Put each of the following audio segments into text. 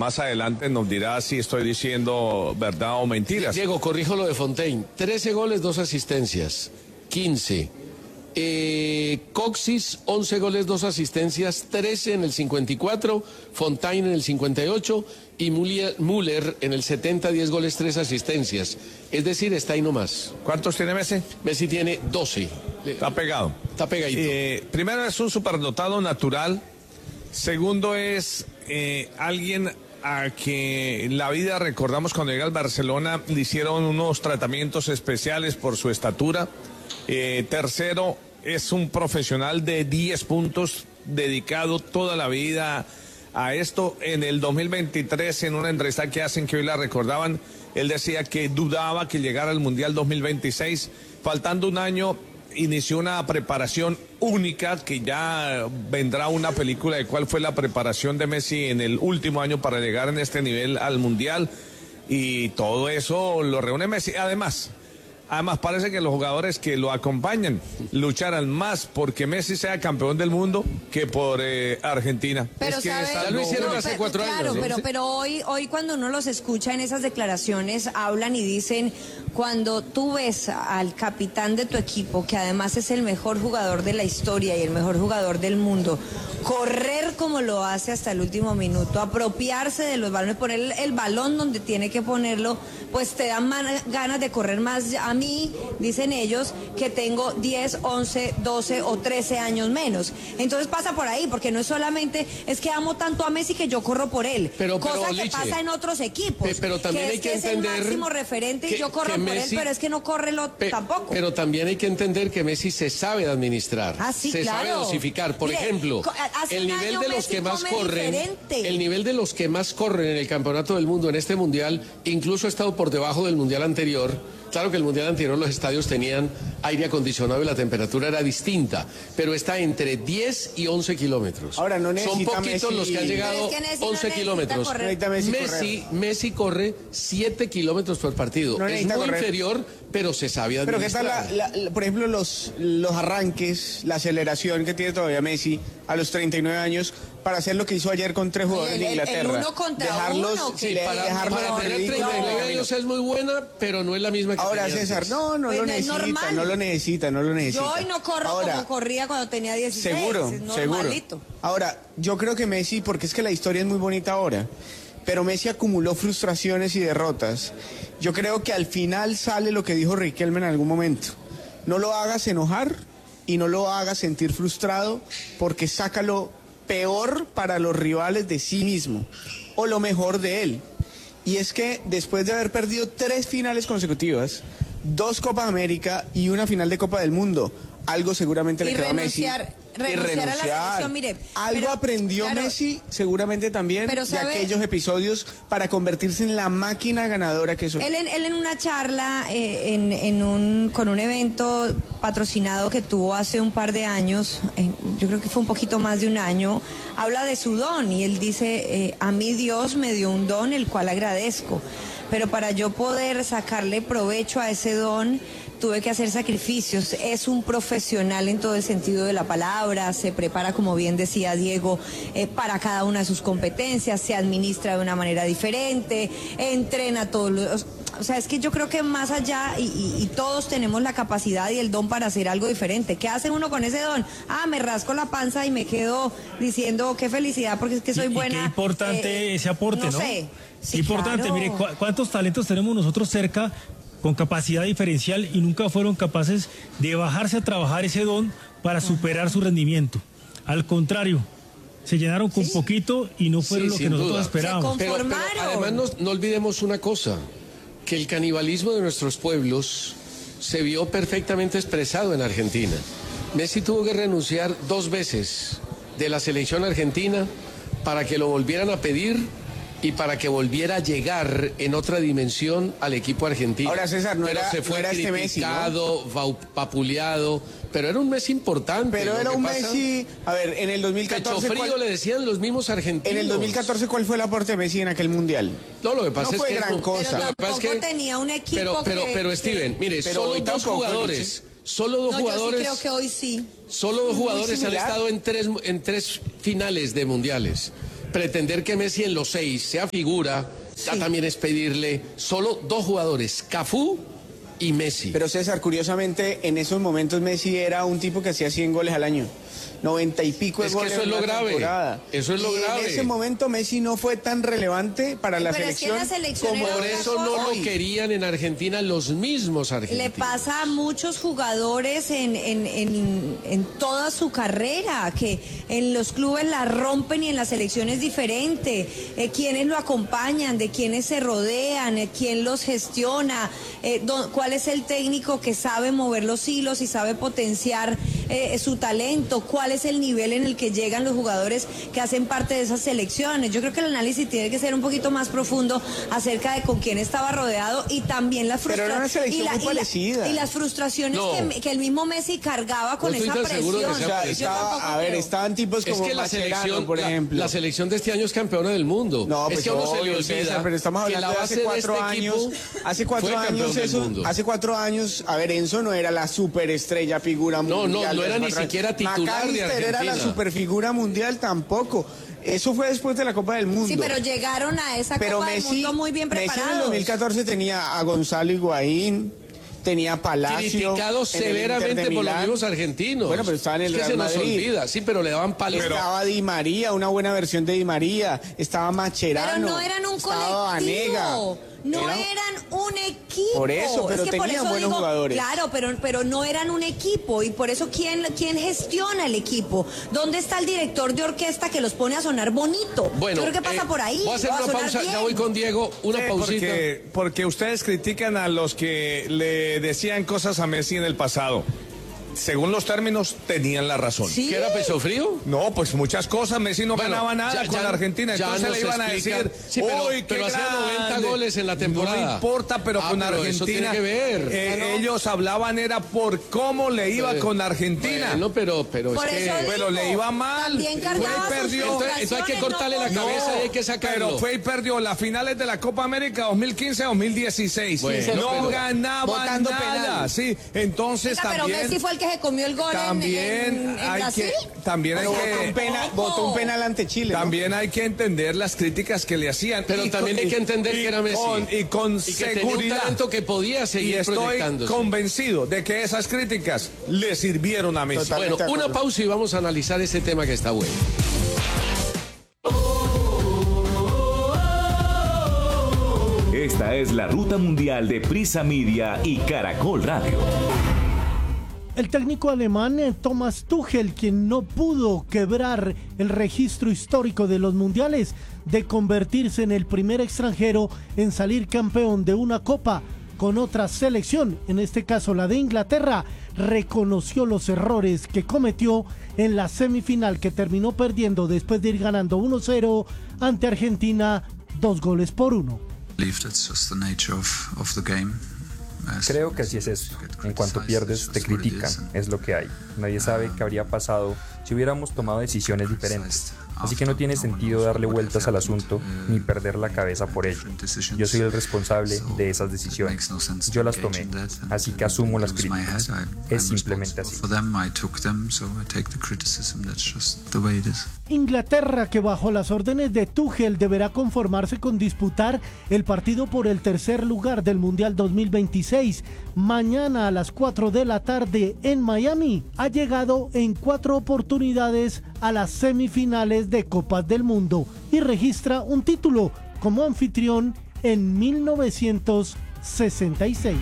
más adelante nos dirá si estoy diciendo verdad o mentiras. Diego, corrijo lo de Fontaine. 13 goles, 2 asistencias. 15. Coxis, 11 goles, 2 asistencias, 13 en el 54, Fontaine en el 58 y Müller en el 70, 10 goles, 3 asistencias. Es decir, está ahí nomás. ¿Cuántos tiene Messi? Messi tiene 12. Está pegado. Está pegadito. Primero es un superdotado natural. Segundo es alguien a que en la vida, recordamos cuando llega al Barcelona, le hicieron unos tratamientos especiales por su estatura. Tercero, es un profesional de 10 puntos, dedicado toda la vida a esto. En el 2023, en una entrevista que hacen, que hoy la recordaban, él decía que dudaba que llegara al Mundial 2026. Faltando un año, inició una preparación única, que ya vendrá una película de cuál fue la preparación de Messi en el último año para llegar en este nivel al Mundial. Y todo eso lo reúne Messi. Además, parece que los jugadores que lo acompañan lucharán más porque Messi sea campeón del mundo que por Argentina. Pero Es que ¿sabe? ya lo hicieron hace 4 años, ¿no? Pero hoy cuando uno los escucha en esas declaraciones, hablan y dicen, cuando tú ves al capitán de tu equipo, que además es el mejor jugador de la historia y el mejor jugador del mundo, correr como lo hace hasta el último minuto, apropiarse de los balones, poner el balón donde tiene que ponerlo, pues te dan ganas de correr más. A mí, dicen ellos, que tengo 10, 11, 12 o 13 años menos. Entonces pasa por ahí, porque no es solamente, es que amo tanto a Messi que yo corro por él. Cosa que Liche, pasa en otros equipos. Pero también hay que entender es el máximo referente y yo corro por Messi, él, pero es que no corre tampoco. Pero también hay que entender que Messi se sabe administrar. Sí, se sabe dosificar. Por ejemplo, el nivel de los que más corren, el nivel de los que más corren en el campeonato del mundo, en este mundial, incluso ha estado por debajo del mundial anterior. Claro que el mundial anterior los estadios tenían aire acondicionado y la temperatura era distinta, pero está entre 10 y 11 kilómetros. Ahora no necesita. Son poquitos Messi, los que han llegado 11 kilómetros. Messi corre 7 kilómetros por partido. No es muy correr. Inferior, pero se sabe administrar. Pero ¿qué tal, por ejemplo, los arranques, la aceleración que tiene todavía Messi a los 39 años para hacer lo que hizo ayer con 3 jugadores de Inglaterra? El uno contra uno. Sí, para tener 39 años es muy buena, pero no es la misma que ahora, César, no lo necesita. Yo hoy no corro como corría cuando tenía 16. Seguro. Ahora, yo creo que Messi, porque es que la historia es muy bonita ahora, pero Messi acumuló frustraciones y derrotas. Yo creo que al final sale lo que dijo Riquelme en algún momento. No lo hagas enojar y no lo hagas sentir frustrado, porque saca lo peor para los rivales de sí mismo o lo mejor de él. Y es que después de haber perdido 3 finales consecutivas, 2 Copas América y una final de Copa del Mundo, algo seguramente le quedó a Messi. Renunciar a la selección, mire. Algo aprendió Messi seguramente también de aquellos episodios para convertirse en la máquina ganadora que es. Él en una charla con un evento patrocinado que tuvo hace un par de años, yo creo que fue un poquito más de un año, habla de su don y él dice, a mí Dios me dio un don el cual agradezco, pero para yo poder sacarle provecho a ese don tuve que hacer sacrificios. Es un profesional en todo el sentido de la palabra, se prepara, como bien decía Diego, para cada una de sus competencias, se administra de una manera diferente, entrena todos los... O sea, es que yo creo que más allá, y todos tenemos la capacidad y el don para hacer algo diferente. ¿Qué hace uno con ese don? Me rasco la panza y me quedo diciendo qué felicidad porque es que soy buena. Qué importante ese aporte, ¿no? No sé. Sí, importante, claro. mire, cuántos talentos tenemos nosotros cerca con capacidad diferencial y nunca fueron capaces de bajarse a trabajar ese don para superar su rendimiento. Al contrario, se llenaron con poquito y no fueron lo que nosotros esperábamos. Se conformaron. Pero además no olvidemos una cosa, que el canibalismo de nuestros pueblos se vio perfectamente expresado en Argentina. Messi tuvo que renunciar 2 veces de la selección argentina para que lo volvieran a pedir y para que volviera a llegar en otra dimensión al equipo argentino. Ahora, César, se fue este Messi, criticado, vapuleado, pero era un Messi importante. Pero era un Messi, a ver, en el 2014... Pecho frío le decían los mismos argentinos. En el 2014, ¿cuál fue el aporte de Messi en aquel Mundial? No, lo que pasa es que... No fue gran cosa. Pero tampoco tenía un equipo pero Steven, mire, solo 2 jugadores... Solo 2 jugadores. Yo sí creo que hoy sí. Solo 2 jugadores han estado en tres finales de mundiales. pretender que Messi en los 6 sea figura, ya también es pedirle solo 2 jugadores, Cafú y Messi. Pero César, curiosamente, en esos momentos Messi era un tipo que hacía 100 goles al año. 90 y pico de Es que goles eso es lo en la grave. temporada. Eso es lo grave. En ese momento Messi no fue tan relevante para la Pero es que en selección la selección como era Por otra eso no cosa. lo querían en Argentina los mismos argentinos. Le pasa a muchos jugadores en toda su carrera, que en los clubes la rompen y en la selección es diferente. ¿Quiénes lo acompañan? ¿De quiénes se rodean? ¿Quién los gestiona? ¿Cuál es el técnico que sabe mover los hilos y sabe potenciar su talento? ¿Cuál es el nivel en el que llegan los jugadores que hacen parte de esas selecciones? Yo creo que el análisis tiene que ser un poquito más profundo acerca de con quién estaba rodeado y también las Pero era una selección muy parecida. y las frustraciones que el mismo Messi cargaba con No estoy esa tan seguro presión. que sea- O sea, Yo tampoco a ver, creo. estaban tipos Es como que la Mascherano, selección, por ejemplo. la selección de este año es campeona del mundo. No, es pues que a uno se le obvio, olvida César, pero estamos que hablando la de base hace de 4 este años. equipo Hace 4 fue campeón años del eso. mundo. Hace 4 años, a ver, Enzo no era la superestrella figura No, mundial. no de era hace ni 4 años. siquiera titular de McAllister era la Argentina. superfigura mundial tampoco. Eso fue después de la Copa del Mundo. Sí, pero llegaron a esa Pero Copa del Mundo muy bien Messi en el preparados. 2014 tenía a Gonzalo Higuaín, tenía a Palacio. Criticado en el severamente Inter de por los Milán. mismos argentinos. Bueno, pero estaba en el Es que Real se nos Madrid. olvida, sí, pero le daban palos. Estaba Di María, una buena versión de Di María. Estaba Mascherano. Pero no eran un estaba Vanega. colectivo. No eran un equipo. Por eso, pero Es que por tenían eso buenos digo, jugadores. Claro, pero no eran un equipo. Y por eso, ¿quién gestiona el equipo? ¿Dónde está el director de orquesta que los pone a sonar bonito? Bueno, yo creo que pasa por ahí. Voy a hacer o una sonar pausa, bien. ya voy con Diego, una Sí, pausita. porque ustedes critican a los que le decían cosas a Messi en el pasado. Según los términos, tenían la razón. Sí. ¿Qué era peso frío? No, pues muchas cosas. Messi no Bueno, ganaba nada ya- con ya- Argentina. ya Entonces nos le iban a explican. decir, Sí, pero- uy, qué pero hacía 90 grande". goles en la temporada. No importa, pero Ah, con pero eso Argentina. tiene que ver. Ellos hablaban era por cómo le iba con Argentina. Bueno, pero Por es eso que... digo, Pero le iba mal. También Fue y cargaba sus perdió. Entonces hay que cortarle la frustraciones, cabeza y hay que sacarlo. Pero fue y perdió las finales de la Copa América 2015-2016. Bueno, no pero- ganaba Botando nada. penal. Sí, entonces Venga, pero también. Messi fue el que se comió el gol También en hay Brasil. también hay Pero que votó un penal ante Chile. ¿no? también hay que entender las críticas que le hacían. Pero también hay que entender que era Messi. Y con Y que tenía un seguridad. talento que podía Y seguir estoy proyectándose. convencido de que esas críticas le sirvieron a Messi. Total. Bueno, una pausa y vamos a analizar ese tema que está bueno. Esta es la ruta mundial de Prisa Media y Caracol Radio. El técnico alemán Thomas Tuchel, quien no pudo quebrar el registro histórico de los mundiales de convertirse en el primer extranjero en salir campeón de una copa con otra selección, en este caso la de Inglaterra, reconoció los errores que cometió en la semifinal que terminó perdiendo después de ir ganando 1-0 ante Argentina 2-1. Creo que así es esto. En cuanto pierdes, te critican. Es lo que hay. Nadie sabe qué habría pasado si hubiéramos tomado decisiones diferentes. Así que no tiene sentido darle vueltas al asunto ni perder la cabeza por ello. Yo soy el responsable de esas decisiones. Yo las tomé, así que asumo las críticas. Es simplemente así. Inglaterra, que bajo las órdenes de Tuchel deberá conformarse con disputar el partido por el tercer lugar del Mundial 2026 mañana a las 4 de la tarde en Miami, ha llegado en 4 oportunidades a las semifinales de Copas del Mundo y registra un título como anfitrión en 1966.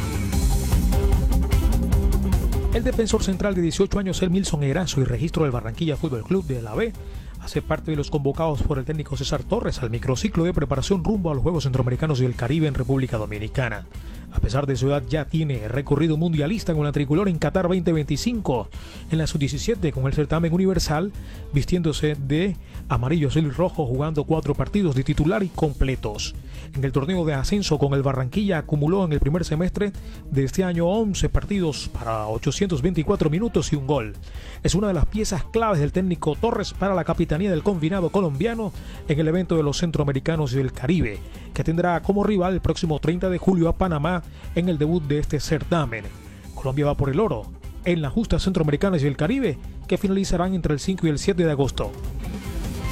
El defensor central de 18 años, Elmilson Erazo, y registro del Barranquilla Fútbol Club de la B, hace parte de los convocados por el técnico César Torres al microciclo de preparación rumbo a los Juegos Centroamericanos y del Caribe en República Dominicana. A pesar de su edad, ya tiene recorrido mundialista con la tricolor en Qatar 2025, en la sub-17 con el certamen universal, vistiéndose de amarillo, azul y rojo, jugando 4 partidos de titular y completos. En el torneo de ascenso con el Barranquilla acumuló en el primer semestre de este año 11 partidos para 824 minutos y un gol. Es una de las piezas claves del técnico Torres para la capitanía del combinado colombiano en el evento de los Centroamericanos y del Caribe, que tendrá como rival el próximo 30 de julio a Panamá en el debut de este certamen. Colombia va por el oro en las justas centroamericanas y el Caribe, que finalizarán entre el 5 y el 7 de agosto.